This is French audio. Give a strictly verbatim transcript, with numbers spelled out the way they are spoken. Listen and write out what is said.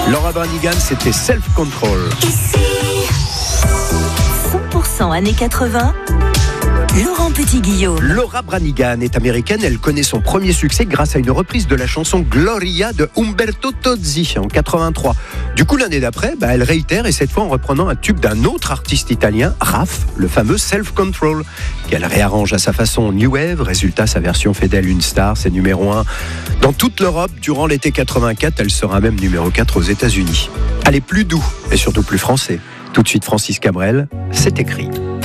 Laura Branigan, c'était Self Control. Ici, cent pour cent années quatre-vingts, Laurent Petit-Guillaume. Laura Branigan est américaine, elle connaît son premier succès grâce à une reprise de la chanson Gloria de Umberto Tozzi en quatre-vingt-trois. Du coup, l'année d'après, bah, elle réitère et cette fois en reprenant un tube d'un autre artiste italien, Raf, le fameux Self Control, qu'elle réarrange à sa façon New Wave. Résultat, sa version fait d'elle une star, c'est numéro un dans toute l'Europe. Durant l'été quatre-vingt-quatre, elle sera même numéro quatre aux États-Unis. Elle est plus doux et surtout plus français. Tout de suite, Francis Cabrel, c'est écrit.